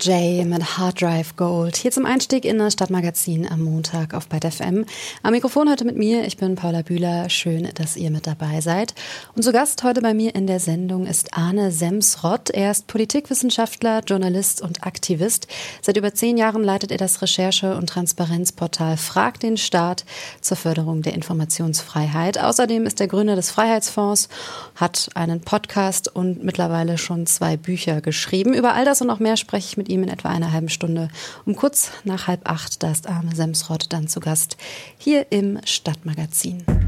Jay mit Hard Drive Gold. Hier zum Einstieg in das Stadtmagazin am Montag auf BET FM. Am Mikrofon heute mit mir, ich bin Paula Bühler. Schön, dass ihr mit dabei seid. Und zu Gast heute bei mir in der Sendung ist Arne Semsrott. Er ist Politikwissenschaftler, Journalist und Aktivist. Seit über 10 Jahren leitet er das Recherche- und Transparenzportal Frag den Staat zur Förderung der Informationsfreiheit. Außerdem ist er Gründer des Freiheitsfonds, hat einen Podcast und mittlerweile schon 2 Bücher geschrieben. Über all das und noch mehr spreche ich mit ihm in etwa einer halben Stunde. Um kurz nach 7:30, da ist Arne Semsrott dann zu Gast hier im Stadtmagazin.